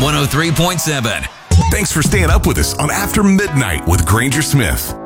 103.7. Thanks for staying up with us on After Midnight with Granger Smith.